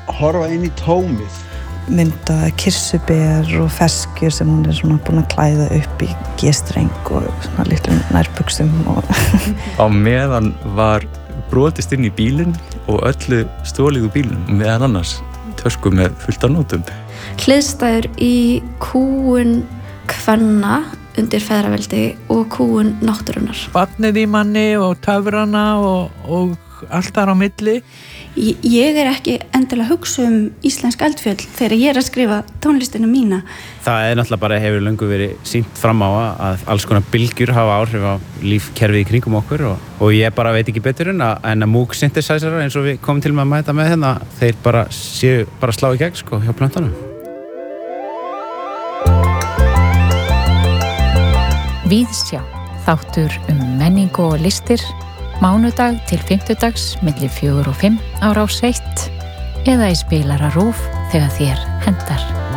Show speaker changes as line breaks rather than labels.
horfa inn í tómið.
Mynda kirsuber og feskjur sem hún svona búin að klæða upp í G-streng og svona litlum nærbuxum og
Á meðan var brotist inn í bílinn og öllu stolið úr bílinn, meðan annars tösku með fullt af nótum.
Hliðstæður í kúgun kvenna undir feðraveldi og kúgun náttúrunnar.
Barnið í manni og töfrana og allt þar á milli.
Ég ekki endilega að hugsa íslensk eldfjöll þegar ég að skrifa tónlistina mína.
Það náttúrulega bara hefur löngu verið sýnt fram á að alls konar bylgjur hafa áhrif á lífkerfið í kringum okkur og ég bara veit ekki betur en að Moog synthesizerar eins og við komum til með að mæta með hérna, þeir bara séu bara slá í gegn sko hjá plöntunum.
Víðsjá, þáttur menningu og listir, mánudag til fimmtudags milli 4 og 5 á Rás 1 eða í spilara RÚV þegar þér hentar.